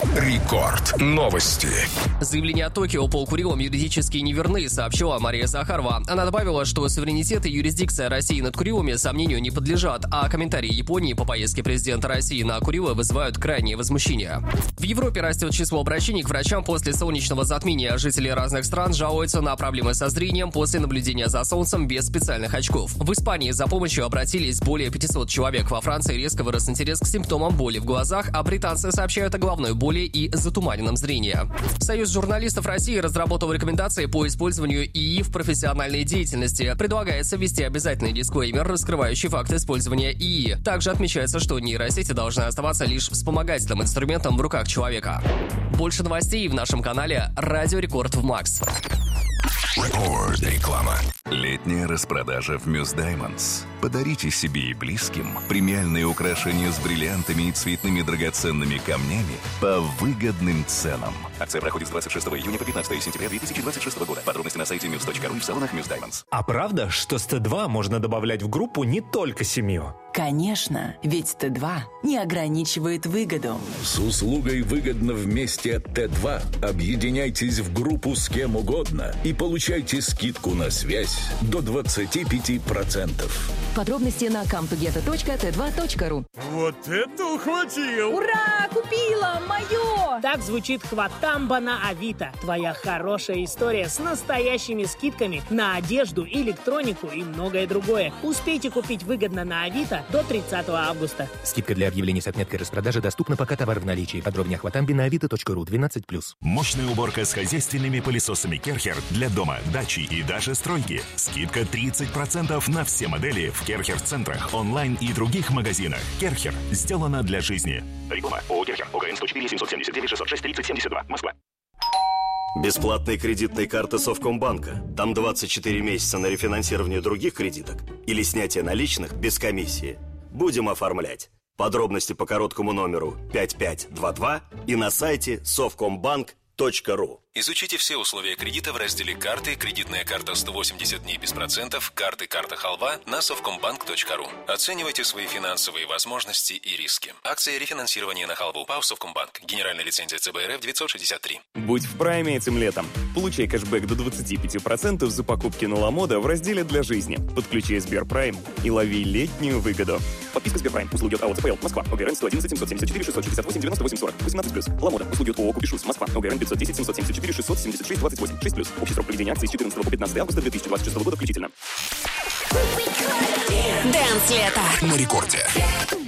Рекорд. Новости. Заявления о Токио Пол Курилам юридически неверны, сообщила Мария Захарова. Она добавила, что суверенитет и юрисдикция России над Курилами сомнению не подлежат, а комментарии Японии по поездке президента России на Курилы вызывают крайнее возмущение. В Европе растет число обращений к врачам после солнечного затмения. Жители разных стран жалуются на проблемы со зрением после наблюдения за солнцем без специальных очков. В Испании за помощью обратились более 500 человек. Во Франции резко вырос интерес к симптомам боли в глазах, а британцы сообщают о головной боли и затуманенном зрении. Союз журналистов России разработал рекомендации по использованию ИИ в профессиональной деятельности. Предлагается ввести обязательный дисклеймер, раскрывающий факт использования ИИ. Также отмечается, что нейросети должны оставаться лишь вспомогательным инструментом в руках человека. Больше новостей в нашем канале «Радио Рекорд в Макс». Реклама. Летняя распродажа в Muse Diamonds. Подарите себе и близким премиальные украшения с бриллиантами и цветными драгоценными камнями по выгодным ценам. Акция проходит с 26 июня по 15 сентября 2026 года. Подробности на сайте muse.ru и в салонах Muse Diamonds. А правда, что с Т2 можно добавлять в группу не только семью? Конечно, ведь Т2 не ограничивает выгоду. С услугой «Выгодно вместе» от Т2 объединяйтесь в группу с кем угодно и получайте скидку на связь до 25%. Подробности на cometogether.t2.ru. Вот это ухватил! Ура! Купила! Мое! Так звучит хватамба на Авито. Твоя хорошая история с настоящими скидками на одежду, электронику и многое другое. Успейте купить выгодно на Авито до 30 августа. Скидка для объявлений с отметкой распродажи доступна, пока товар в наличии. Подробнее о хватамбе на avito.ru 12+. Мощная уборка с хозяйственными пылесосами Керхер для дома, дачи и даже стройки. Скидка 30% на все модели в Керхер-центрах, онлайн и других магазинах. Керхер. Сделано для жизни. Реклама. ООО «Керхер». ОГРН 104 779 606 30 72. Москва. Бесплатные кредитные карты Совкомбанка. Там 24 месяца на рефинансирование других кредиток или снятие наличных без комиссии. Будем оформлять. Подробности по короткому номеру 5522 и на сайте совкомбанк.ру. Изучите все условия кредита в разделе «Карты», «Кредитная карта 180 дней без процентов», «Карты», «Карта Халва» на совкомбанк.ру. Оценивайте свои финансовые возможности и риски. Акция рефинансирования на Халву. ПАО «Совкомбанк». Генеральная лицензия ЦБ РФ 963. Будь в прайме этим летом. Получай кэшбэк до 25% за покупки на Ламода в разделе «Для жизни». Подключи Сберпрайм и лови летнюю выгоду. Подписка Сберпрайм. Услуги от АО ЦПЛ. Москва. ОГРН 111 774 668 98 40. 18+. Ламода. Услуги от ООО «Купишус». Москва. ОГРН 510 774 676 28. 6+. Общий срок проведения акции с 14 по 15 августа 2026 года включительно. Дэнс лето На рекорде.